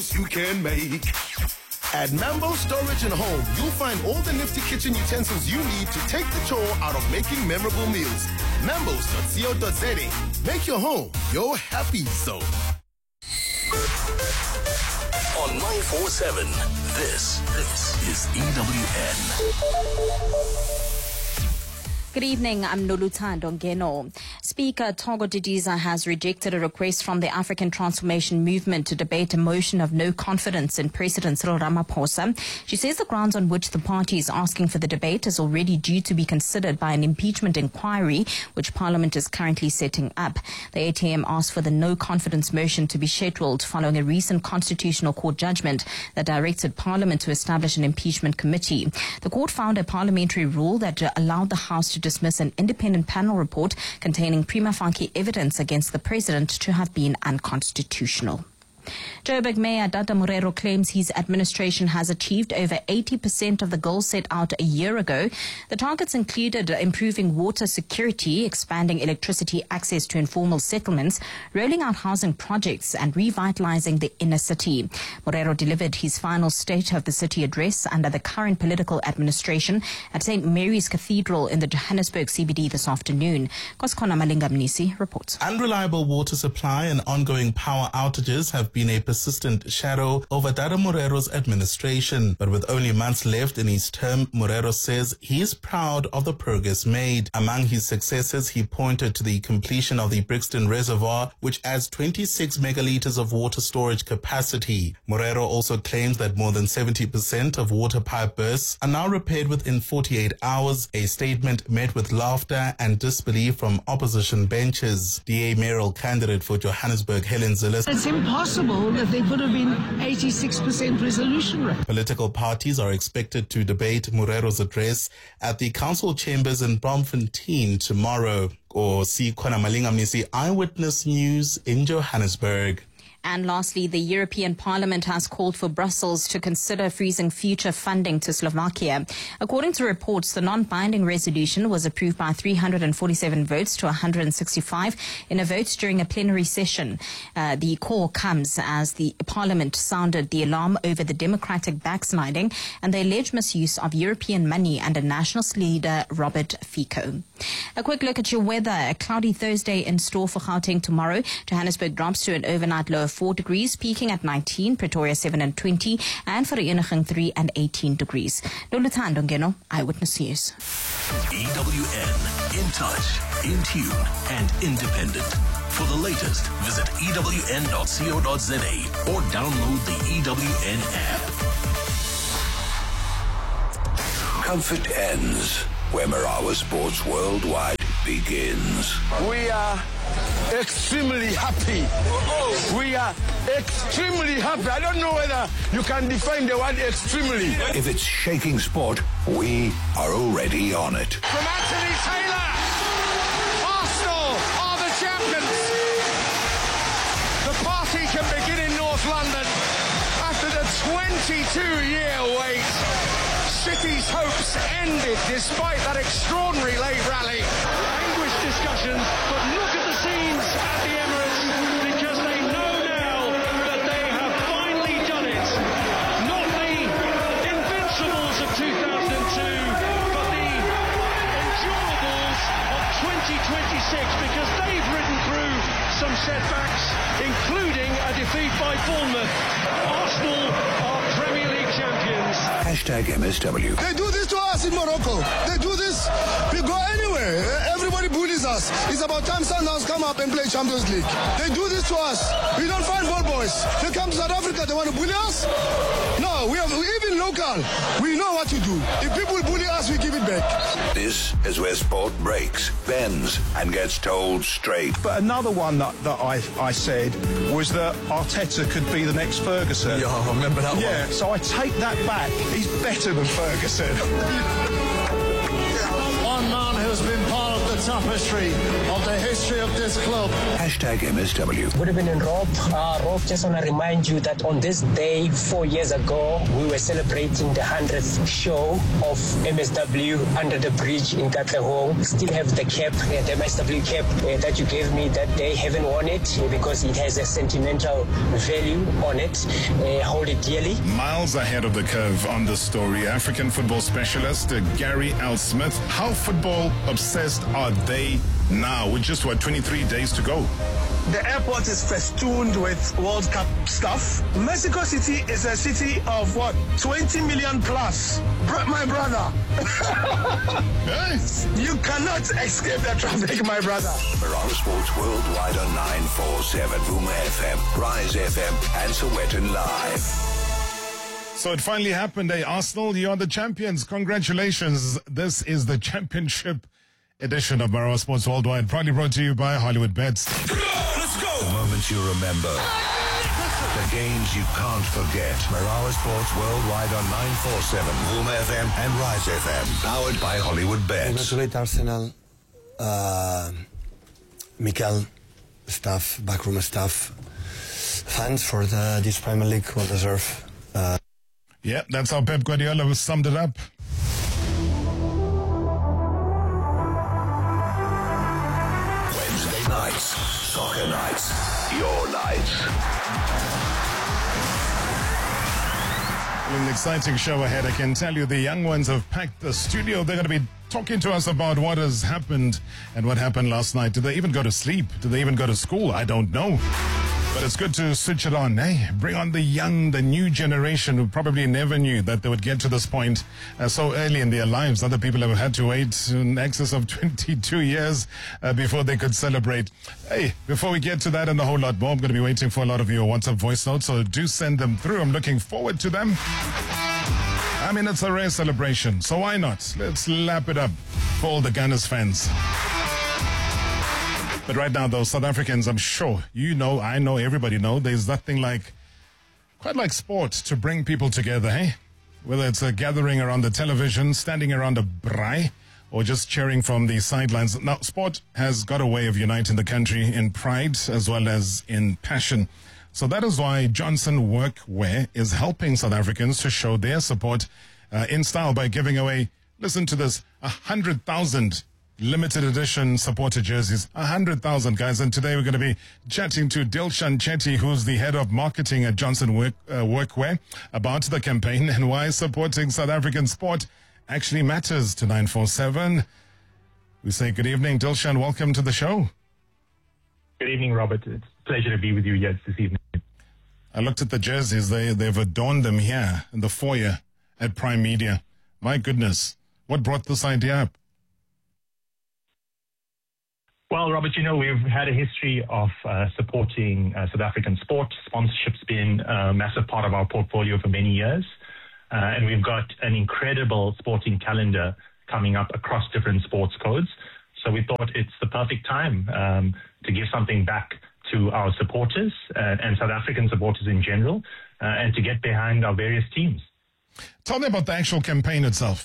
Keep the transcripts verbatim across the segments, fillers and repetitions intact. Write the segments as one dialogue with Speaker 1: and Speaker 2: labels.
Speaker 1: You can make. At Mambo Storage and Home, you'll find all the nifty kitchen utensils you need to take the chore out of making memorable meals. Mambos dot co dot za. Make your home your happy zone.
Speaker 2: On nine four seven, this, this is E W N.
Speaker 3: Good evening, I'm Noluthando Ngeno. Speaker Togo Didiza has rejected a request from the African Transformation Movement to debate a motion of no confidence in President Cyril Ramaphosa. She says the grounds on which the party is asking for the debate is already due to be considered by an impeachment inquiry, which Parliament is currently setting up. The A T M asked for the no confidence motion to be scheduled following a recent Constitutional Court judgment that directed Parliament to establish an impeachment committee. The court found a parliamentary rule that allowed the House to dismiss an independent panel report containing prima facie evidence against the president to have been unconstitutional. Joburg Mayor Dada Morero claims his administration has achieved over eighty percent of the goals set out a year ago. The targets included improving water security, expanding electricity access to informal settlements, rolling out housing projects and revitalizing the inner city. Morero delivered his final State of the City address under the current political administration at Saint Mary's Cathedral in the Johannesburg C B D this afternoon. Koskona Malinga Mnisi reports.
Speaker 4: Unreliable water supply and ongoing power outages have been a persistent shadow over Dada Morero's administration. But with only months left in his term, Morero says he is proud of the progress made. Among his successes, he pointed to the completion of the Brixton Reservoir, which adds twenty-six megalitres of water storage capacity. Morero also claims that more than seventy percent of water pipe bursts are now repaired within forty-eight hours, a statement met with laughter and disbelief from opposition benches. D A mayoral candidate for Johannesburg, Helen Zille.
Speaker 5: It's impossible that there could have been eighty-six percent resolution rate.
Speaker 4: Political parties are expected to debate Morero's address at the council chambers in Bloemfontein tomorrow. Or see Kona Malinga Mnisi, Eyewitness News in Johannesburg.
Speaker 3: And lastly, the European Parliament has called for Brussels to consider freezing future funding to Slovakia. According to reports, the non-binding resolution was approved by three hundred forty-seven votes to one hundred sixty-five in a vote during a plenary session. Uh, the call comes as the Parliament sounded the alarm over the democratic backsliding and the alleged misuse of European money under Nationalist leader Robert Fico. A quick look at your weather. A cloudy Thursday in store for Gauteng tomorrow. Johannesburg drops to an overnight low of four degrees, peaking at nineteen, Pretoria seven and twenty, and Vereeniging three and eighteen degrees. Noluthando Ngeno, Eyewitness News.
Speaker 2: E W N, in touch, in tune, and independent. For the latest, visit E W N dot co dot za or download the E W N app. Comfort ends where Marawa Sports Worldwide begins.
Speaker 6: We are extremely happy. We are extremely happy. I don't know whether you can define the word extremely.
Speaker 2: If it's shaking sport, we are already on it.
Speaker 6: From Anthony Taylor, Arsenal are the champions. The party can begin in North London after the twenty-two year wait. City's hopes ended despite that extraordinary late rally. Anguished discussions, but look at the scenes at the Emirates, because they know now that they have finally done it. Not the invincibles of two thousand two, but the endurables of twenty twenty-six, because they've ridden through some setbacks, including a defeat by Bournemouth. Arsenal are Premier League champions.
Speaker 2: Hashtag M S W.
Speaker 7: They do this to us in Morocco. They do this. We go anywhere. Everybody bullies us. It's about time Sundowns come up and play Champions League. They do this to us. We don't find ball boys. They come to South Africa. They want to bully us. No, we have even local. We know what to do. If people bully us, we give it back.
Speaker 2: This is where sport breaks, bends, and gets told straight.
Speaker 8: But another one that, that I, I said was that Arteta could be the next Ferguson.
Speaker 6: Yeah, I remember that
Speaker 8: yeah, one. So I take that back. He's better than Ferguson.
Speaker 6: One man who's been part of the
Speaker 7: tapestry of the history of this club.
Speaker 9: Hashtag M S W.
Speaker 10: Good evening, Rob. Uh, Rob, just want to remind you that on this day, four years ago, we were celebrating the hundredth show of M S W under the bridge in Katlehong. Still have the cap, uh, the M S W cap uh, that you gave me that day. Haven't worn it uh, because it has a sentimental value on it. Uh, hold it dearly.
Speaker 11: Miles ahead of the curve on this story, African football specialist uh, Gary L. Smith. How football obsessed are they now with just, what, twenty-three days to go?
Speaker 12: The airport is festooned with World Cup stuff. Mexico City is a city of, what, twenty million plus. Bro- my brother.
Speaker 11: Hey.
Speaker 12: You cannot escape the traffic, my brother.
Speaker 9: Marana Sports Worldwide on nine forty-seven, Vuma F M, Rise F M, and Sowetan Live.
Speaker 11: So it finally happened, eh? Arsenal, you are the champions. Congratulations. This is the championship edition of Marana Sports Worldwide, proudly brought to you by Hollywood Bets.
Speaker 9: Let's go! The moments you remember. The games you can't forget. Marana Sports Worldwide on nine forty-seven, Vuma F M, and Rise F M. Powered by Hollywood Bets.
Speaker 13: Congratulate Arsenal, uh, Mikel, staff, backroom staff, fans for the, this Premier League well deserved. Uh,
Speaker 11: yeah, that's how Pep Guardiola summed it up.
Speaker 9: Wednesday nights, soccer nights, your nights.
Speaker 11: An exciting show ahead. I can tell you the young ones have packed the studio. They're going to be talking to us about what has happened and what happened last night. Did they even go to sleep? Did they even go to school? I don't know. But it's good to switch it on, eh? Bring on the young, the new generation who probably never knew that they would get to this point uh, so early in their lives. Other people have had to wait in excess of twenty-two years uh, before they could celebrate. Hey, before we get to that and a whole lot more, I'm going to be waiting for a lot of your WhatsApp voice notes, so do send them through. I'm looking forward to them. I mean, it's a rare celebration, so why not? Let's lap it up for all the Gunners fans. But right now, though, South Africans, I'm sure, you know, I know, everybody know, there's nothing like, quite like sport to bring people together, eh? Whether it's a gathering around the television, standing around a braai, or just cheering from the sidelines. Now, sport has got a way of uniting the country in pride as well as in passion. So that is why Johnson Workwear is helping South Africans to show their support uh, in style by giving away, listen to this, one hundred thousand limited edition supporter jerseys. one hundred thousand, guys. And today we're going to be chatting to Dilshan Chetty, who's the head of marketing at Johnson Work, uh, Workwear, about the campaign and why supporting South African sport actually matters to nine four seven. We say good evening, Dilshan. Welcome to the show.
Speaker 14: Good evening, Robert. It's a pleasure to be with you yet this evening.
Speaker 11: I looked at the jerseys. They, they've adorned them here in the foyer at Prime Media. My goodness. What brought this idea up?
Speaker 14: Well, Robert, you know, we've had a history of uh, supporting uh, South African sport. Sponsorship's been a massive part of our portfolio for many years. Uh, and we've got an incredible sporting calendar coming up across different sports codes. So we thought it's the perfect time um, to give something back to our supporters uh, and South African supporters in general, uh, and to get behind our various teams.
Speaker 11: Tell me about the actual campaign itself.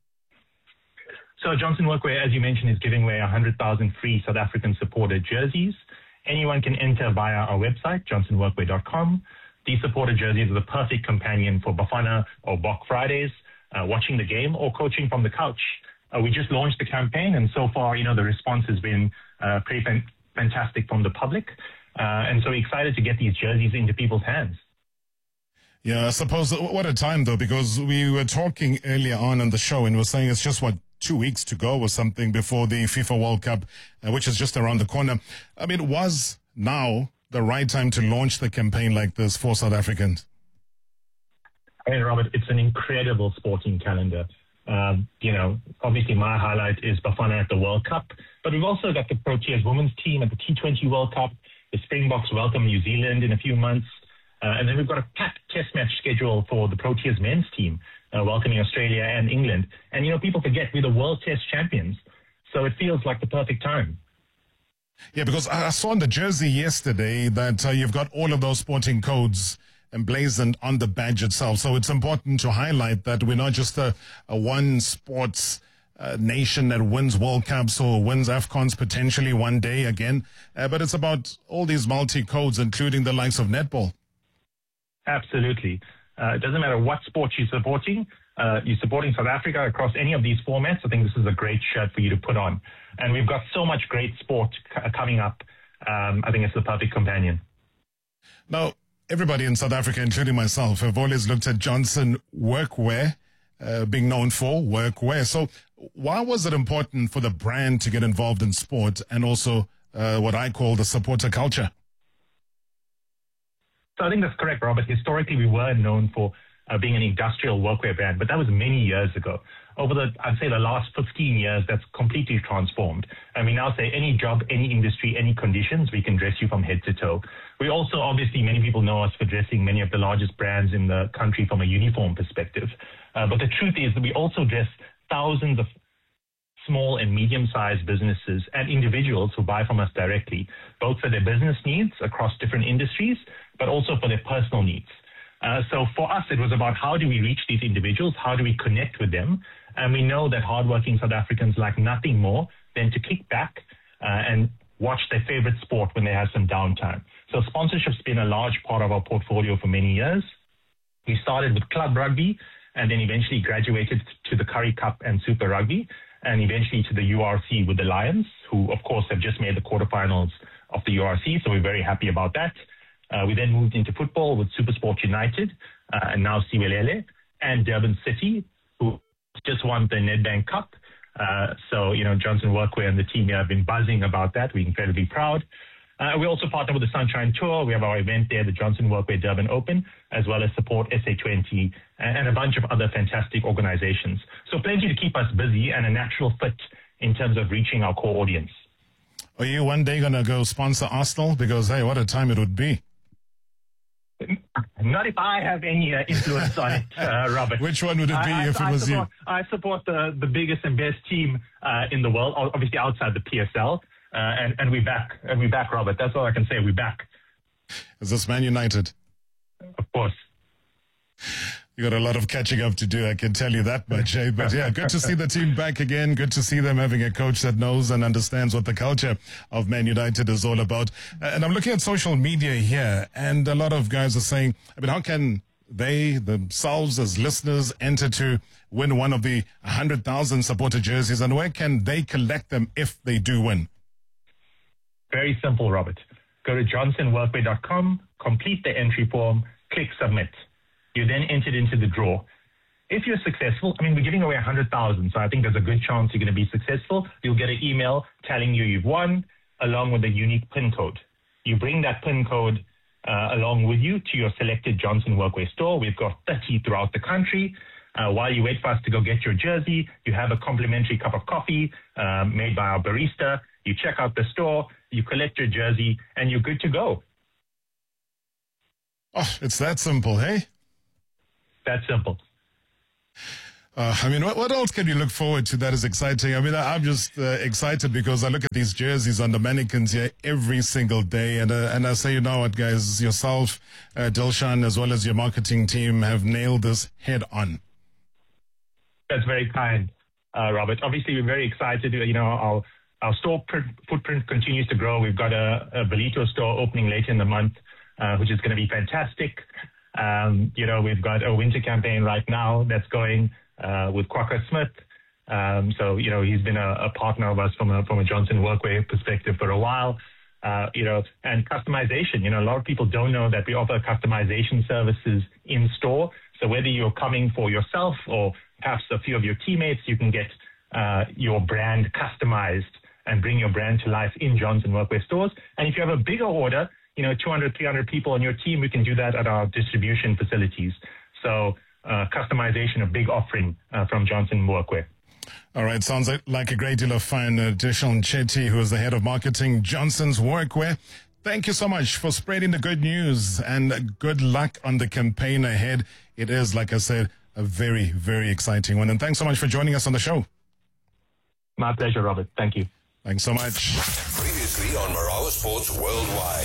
Speaker 14: So Johnson Workwear, as you mentioned, is giving away one hundred thousand free South African supporter jerseys. Anyone can enter via our website, johnson workwear dot com. These supporter jerseys are the perfect companion for Bafana or Bok Fridays, uh, watching the game, or coaching from the couch. Uh, we just launched the campaign, and so far, you know, the response has been uh, pretty fan- fantastic from the public. Uh, and so we're excited to get these jerseys into people's hands.
Speaker 11: Yeah, I suppose, what a time, though, because we were talking earlier on in the show, and we're saying it's just, what, two weeks to go or something before the FIFA World Cup, uh, which is just around the corner. I mean, was now the right time to launch the campaign like this for South Africans?
Speaker 14: I mean, Robert, it's an incredible sporting calendar. Um, you know, obviously my highlight is Bafana at the World Cup, but we've also got the Proteas women's team at the T twenty World Cup. The Springboks welcome New Zealand in a few months. Uh, and then we've got a packed test match schedule for the Proteas men's team, uh, welcoming Australia and England. And, you know, people forget we're the world test champions. So it feels like the perfect time.
Speaker 11: Yeah, because I saw on the jersey yesterday that uh, you've got all of those sporting codes emblazoned on the badge itself. So it's important to highlight that we're not just a, a one sports uh, nation that wins World Cups or wins AFCONs potentially one day again. Uh, but it's about all these multi-codes, including the likes of netball.
Speaker 14: Absolutely. Uh, it doesn't matter what sport you're supporting. Uh, you're supporting South Africa across any of these formats. I think this is a great shirt for you to put on. And we've got so much great sport c- coming up. Um, I think it's the perfect companion.
Speaker 11: Now, everybody in South Africa, including myself, have always looked at Johnson Workwear, uh, being known for workwear. So why was it important for the brand to get involved in sport and also uh, what I call the supporter culture?
Speaker 14: So I think that's correct, Robert. Historically, we were known for uh, being an industrial workwear brand, but that was many years ago. Over the, I'd say the last fifteen years, that's completely transformed. And we now say any job, any industry, any conditions, we can dress you from head to toe. We also, obviously, many people know us for dressing many of the largest brands in the country from a uniform perspective. Uh, but the truth is that we also dress thousands of small and medium-sized businesses and individuals who buy from us directly, both for their business needs across different industries, but also for their personal needs. Uh, so for us, it was about how do we reach these individuals? How do we connect with them? And we know that hardworking South Africans like nothing more than to kick back uh, and watch their favorite sport when they have some downtime. So sponsorship's been a large part of our portfolio for many years. We started with club rugby and then eventually graduated to the Currie Cup and Super Rugby, and eventually to the U R C with the Lions, who, of course, have just made the quarterfinals of the U R C, so we're very happy about that. Uh, we then moved into football with SuperSport United, uh, and now Siwelele, and Durban City, who just won the Nedbank Cup. Uh, so, you know, Johnson Workwear and the team here have been buzzing about that. We're incredibly proud. Uh, we also partner with the Sunshine Tour. We have our event there, the Johnson Workwear Durban Open, as well as support S A twenty and, and a bunch of other fantastic organizations. So plenty to keep us busy and a natural fit in terms of reaching our core audience.
Speaker 11: Are you one day going to go sponsor Arsenal? Because, hey, what a time it would be.
Speaker 14: Not if I have any uh, influence on it, uh, Robert.
Speaker 11: Which one would it be
Speaker 14: I,
Speaker 11: if
Speaker 14: I,
Speaker 11: it was
Speaker 14: I support,
Speaker 11: you?
Speaker 14: I support the, the biggest and best team uh, in the world, obviously outside the P S L, uh, and, and we back, and we back, Robert. That's all I can say. We back.
Speaker 11: Is this Man United?
Speaker 14: Of course.
Speaker 11: You got a lot of catching up to do, I can tell you that much. Eh? But yeah, good to see the team back again. Good to see them having a coach that knows and understands what the culture of Man United is all about. And I'm looking at social media here, and a lot of guys are saying, I mean, how can they themselves as listeners enter to win one of the one hundred thousand supporter jerseys, and where can they collect them if they do win?
Speaker 14: Very simple, Robert. Go to johnson workwear dot com, complete the entry form, click submit. You then entered into the draw. If you're successful, I mean, we're giving away one hundred thousand, so I think there's a good chance you're going to be successful. You'll get an email telling you you've won, along with a unique PIN code. You bring that PIN code uh, along with you to your selected Johnson Workwear store. We've got thirty throughout the country. Uh, while you wait for us to go get your jersey, you have a complimentary cup of coffee uh, made by our barista. You check out the store, you collect your jersey, and you're good to go.
Speaker 11: Oh, it's that simple, hey?
Speaker 14: That's simple.
Speaker 11: Uh, I mean, what, what else can you look forward to that is exciting? I mean, I, I'm just uh, excited because I look at these jerseys on the mannequins here every single day. And uh, and I say, you know what, guys, yourself, uh, Dilshan, as well as your marketing team have nailed this head on.
Speaker 14: That's very kind, uh, Robert. Obviously, we're very excited. You know, our, our store print, footprint continues to grow. We've got a, a Belito store opening later in the month, uh, which is going to be fantastic. Um, you know, we've got a winter campaign right now that's going uh, with Quacker Smith. Um, so, you know, he's been a, a partner of us from a, from a Johnson Workwear perspective for a while. Uh, you know, and customization. You know, a lot of people don't know that we offer customization services in store. So whether you're coming for yourself or perhaps a few of your teammates, you can get uh, your brand customized and bring your brand to life in Johnson Workwear stores. And if you have a bigger order, you know, two hundred, three hundred people on your team, we can do that at our distribution facilities. So uh, customization, a big offering uh, from Johnson Workwear.
Speaker 11: All right, sounds like a great deal of fun. Uh, Dilshan Chetty, who is the head of marketing, Johnson's Workwear. Thank you so much for spreading the good news, and good luck on the campaign ahead. It is, like I said, a very, very exciting one. And thanks so much for joining us on the show.
Speaker 14: My pleasure, Robert. Thank you.
Speaker 11: Thanks so much.
Speaker 9: Previously on Marawa Sports Worldwide.